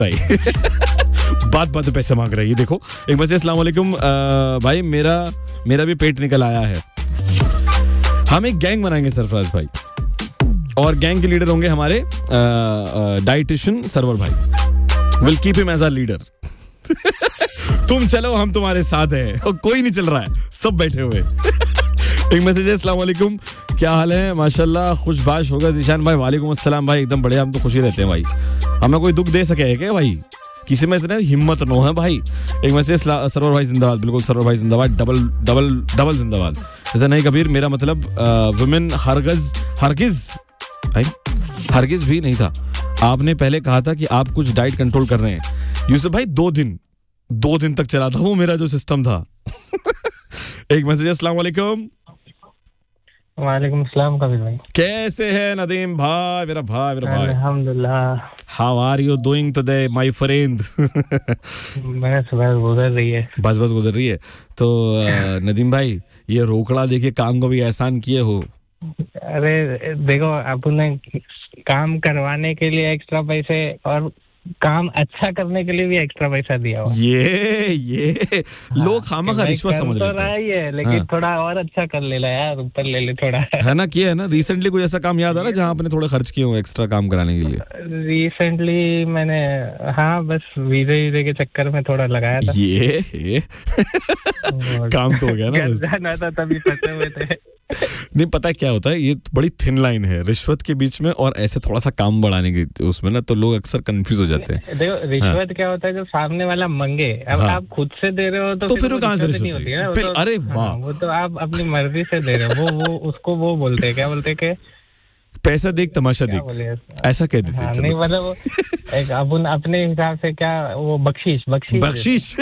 भाई बात बात पे पैसे मांग रहे हैं। देखो एक बार से अस्सलाम वालेकुम भाई, मेरा भी पेट निकल आया है। हम एक गैंग बनाएंगे सरफराज भाई, और गैंग के लीडर होंगे हमारे डाइटिशियन सरवर भाई। Will keep him as a leader. तुम चलो, हम तुम्हारे साथ हैं। और कोई नहीं चल रहा है, सब बैठे हुए। एक मैसेज है, अस्सलाम वालेकुम, क्या हाल है? माशाल्लाह खुशबाश होगा जीशान भाई। वालेकुम अस्सलाम भाई, एकदम बढ़िया, हम तो खुशी रहते हैं भाई। हमें कोई दुख दे सके है क्या भाई? किसी में इतने हिम्मत नो है भाई। एक मैसेज, सरवर भाई जिंदाबाद। बिल्कुल सरवर भाई जिंदाबाद, डबल डबल डबल जिंदाबाद। ऐसा नहीं कबीर, मेरा मतलब वुमेन हरगिज भी नहीं था। आपने पहले कहा था कि आप कुछ डाइट कंट्रोल कर रहे हैं। यूसुफ भाई 2 दिन तक चला था वो मेरा जो सिस्टम था। एक मैसेज, अस्सलाम वालेकुम। वालेकुम अस्सलाम कबीर भाई, कैसे है नदीम भाई? मेरा भाई अल्हम्दुलिल्लाह। How are you doing today my friend? मैं सुबह गुजर रही है, बस गुजर रही है। तो नदीम भाई, ये रोकड़ा देखिए काम को भी एहसान किए हो। अरे देखो, आपने काम करवाने के लिए एक्स्ट्रा पैसे और काम अच्छा करने के लिए भी एक्स्ट्रा पैसा दिया हुआ। ये लोग खामखा रिश्वत समझ लेते हैं। है, लेकिन थोड़ा और अच्छा कर ले यार, ऊपर ले ले थोड़ा। है ना, किया है ना रिसेंटली कोई ऐसा काम याद आ रहा जहाँ आपने थोड़े खर्च किए हो एक्स्ट्रा काम कराने के लिए? रिसेंटली मैंने, हाँ बस वीजे के चक्कर में थोड़ा लगाया था। ये काम तो हो गया ना, जाना था तभी फंसे हुए थे। नहीं, पता है क्या होता है, ये बड़ी थिन लाइन है रिश्वत के बीच में और ऐसे थोड़ा सा काम बढ़ाने की उसमें ना, तो लोग अक्सर कंफ्यूज हो जाते हैं। देखो रिश्वत क्या होता है, जब सामने वाला मांगे, अब आप खुद से दे रहे हो तो फिर वो कहाँ से रिश्वत होती है ना? अरे वाह, वो तो आप अपनी मर्जी से दे रहे हो। वो उसको वो बोलते हैं, क्या बोलते हैं कि पैसा देख तमाशा देख, ऐसा कह देते हैं। नहीं मतलब एक अपने हिसाब से क्या, वो बख्शीश।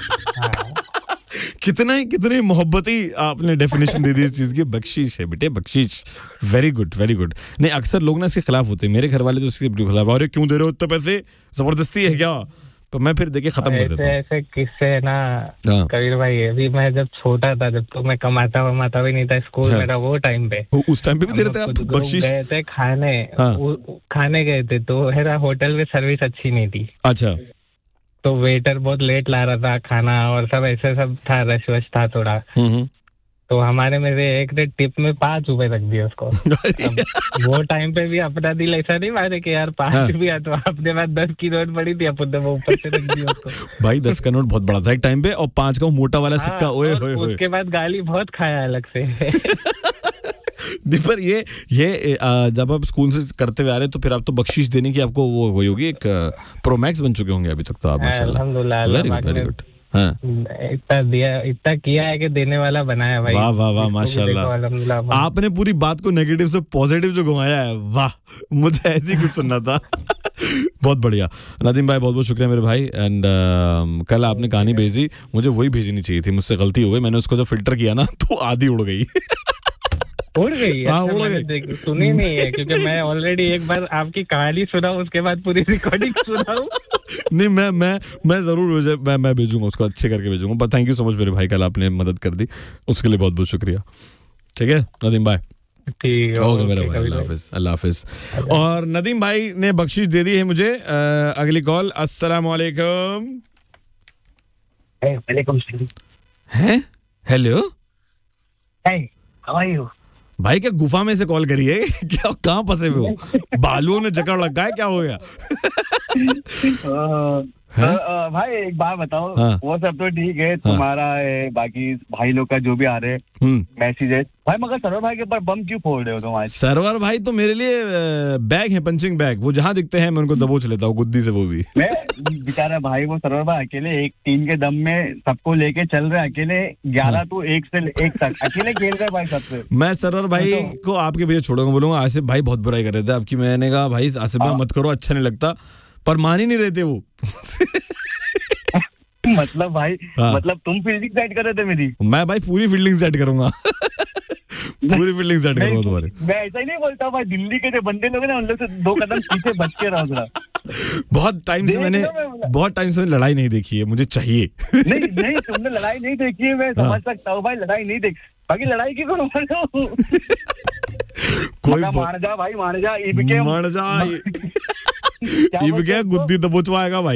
कितनी मोहब्बती आपने डेफिनेशन दे दी इस चीज की। बख्शीश है बेटे, बख्शीश। Very good very good. नहीं, अक्सर लोग ना इसके खिलाफ होते हैं। मेरे घर वाले तो इसके खिलाफ, अरे क्यों दे रहे हो इतने पैसे, जबरदस्ती है क्या? तो मैं फिर देखिए खत्म कर देता हूं। ऐसे किस्से है ना कबीर भाई। अभी मैं जब छोटा था, जब तो मैं कमाता भी नहीं था, स्कूल मेरा वो टाइम पे, उस टाइम पे भी दे रहे थे आप बख्शीश? गए थे खाने गए थे, तो मेरा होटल में सर्विस अच्छी नहीं थी। अच्छा। तो वेटर बहुत लेट ला रहा था खाना, और सब ऐसे सब था, रश वश था थोड़ा। तो हमारे में से एक ने टिप में 5 रुपए रख दिए उसको। वो टाइम पे भी अपना दिल ऐसा नहीं मारे कि यार 5 रुपया, तो अपने पास 10 की नोट पड़ी थी, अपन वो ऊपर से रख दिया उसको। भाई 10 का नोट बहुत बड़ा था एक टाइम पे, और 5 का मोटा वाला सिक्का। ओए होए होए। उसके बाद गाली बहुत खाया अलग से। नहीं, पर ये जब आप स्कूल से करते हुए आ रहे, तो फिर आप तो बख्शीश देने की आपको वो हुई होगी, एक प्रोमैक्स बन चुके होंगे अभी तक तो आप, माशाल्लाह। Very good. हाँ, इतना किया है कि देने वाला बनाया भाई। वाह वाह वाह, माशाल्लाह। आपने पूरी बात को नेगेटिव से पॉजिटिव जो घुमाया है, वाह, मुझे ऐसी कुछ सुनना था। बहुत बढ़िया नदीम भाई, बहुत बहुत शुक्रिया मेरे भाई। एंड कल आपने कहानी भेजी, मुझे वही भेजनी चाहिए थी, मुझसे गलती हो गई। मैंने उसको जो फिल्टर किया ना, तो आधी उड़ गई। उड़ गई? हाँ, उड़ गई। सुनी नहीं है, क्योंकि मैं ऑलरेडी एक बार आपकी कहानी सुना, उसके बाद पूरी रिकॉर्डिंग सुना हूँ। नहीं, मैं जरूर मैं भेजूंगा उसको, अच्छे करके भेजूंगा। But thank you so much मेरे भाई, कल आपने मदद कर दी, उसके लिए बहुत बहुत शुक्रिया। ठीक है नदीम भाई, ठीक है, ओके मेरा भाई, अल्लाह हाफिज। और नदीम भाई ने बख्शीश दे दी है मुझे। अगली कॉल, अस्सलाम वालेकुम। हैं, हेलो, हाउ आर यू भाई? क्या गुफा में से कॉल करी है क्या? कहाँ फंसे हुए हो? बालुओं ने जकड़ रखा है, क्या हो गया? भाई एक बात बताओ। हाँ। वो सब तो ठीक है, तुम्हारा बाकी भाई लोग का जो भी आ रहे मैसेजेस भाई, मगर सरवर भाई के ऊपर बम क्यों फोड़ रहे हो तुम आज? सरवर भाई तो मेरे लिए बैग है, पंचिंग बैग। वो जहाँ दिखते हैं मैं उनको दबोच लेता हूँ गुद्दी से। वो भी मैं बेचारा भाई, वो सरवर भाई अकेले एक टीम के दम में सबको लेके चल रहे हैं, अकेले 11 तो 1 से 1 तक अकेले खेल रहे भाई सबसे। मैं सरवर भाई को आपके पीछे छोड़ूंगा, बोलूंगा आसिफ भाई बहुत बुराई कर रहे थे आपकी। मैंने कहा भाई आसिफ भाई मत करो, अच्छा नहीं लगता, पर मान ही नहीं रहते वो। मतलब भाई, मतलब तुम फील्डिंग सेट कर रहे थे मेरी? मैं भाई पूरी फील्डिंग सेट करूंगा। पूरी फील्डिंग सेट करूंगा तुम्हारे। मैं ऐसा ही नहीं बोलता भाई, दिल्ली के जो बंदे लोग हैं ना, उन लोग से 2 कदम पीछे बच के रहो जरा। बहुत टाइम से मैंने लड़ाई नहीं देखी है, मुझे चाहिए। नहीं तुमने लड़ाई नहीं देखी है, मैं समझ सकता हूँ भाई, लड़ाई नहीं देखी, बाकी लड़ाई की कौन मार जाओ। कोई मार जा भाई, मार जा, इब के गुद्दी दबोचवाएगा भाई।